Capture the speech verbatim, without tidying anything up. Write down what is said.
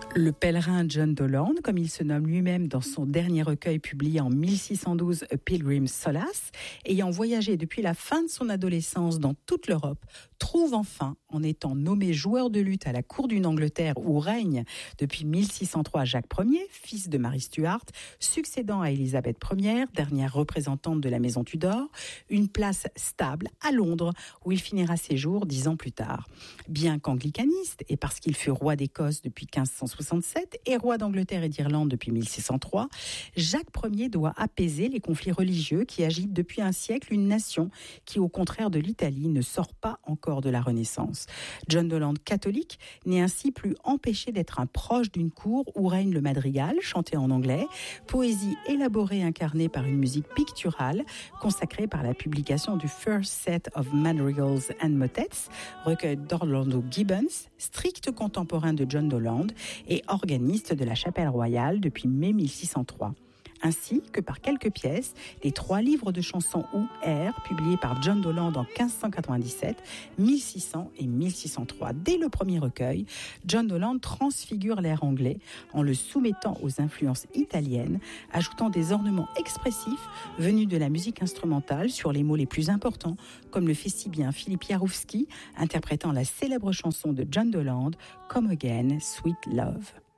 Le pèlerin John Dolan, comme il se nomme lui-même dans son dernier recueil publié en mille six cent douze, A Pilgrim's Solace, ayant voyagé depuis la fin de son adolescence dans toute l'Europe, trouve enfin, en étant nommé joueur de luth à la cour d'une Angleterre où règne depuis mille six cent trois Jacques Ier, fils de Marie Stuart, succédant à Élisabeth Première, dernière représentante de la maison Tudor, une place stable à Londres où il finira ses jours dix ans plus tard. Bien qu'anglicaniste, et parce qu'il fut roi d'Écosse depuis quinze cent soixante-sept et roi d'Angleterre et d'Irlande depuis mille six cent trois, Jacques Ier doit apaiser les conflits religieux qui agitent depuis un siècle une nation qui, au contraire de l'Italie, ne sort pas encore de la Renaissance. John Dolan, catholique, n'est ainsi plus empêché d'être un proche d'une cour où règne le madrigal, chanté en anglais, poésie élaborée incarnée par une musique picturale, consacrée par la publication du First Set of Madrigals and Motets, recueil d'Orlando Gibbons, strict contemporain de John Dolan et organiste de la Chapelle Royale depuis mai mille six cent trois. Ainsi que par quelques pièces des trois livres de chansons ou airs publiés par John Dolan en quinze cent quatre-vingt-dix-sept, mille six cents et mille six cent trois. Dès le premier recueil, John Dolan transfigure l'air anglais en le soumettant aux influences italiennes, ajoutant des ornements expressifs venus de la musique instrumentale sur les mots les plus importants, comme le fait si bien Philippe Jarouski, interprétant la célèbre chanson de John Dolan, Come Again, Sweet Love.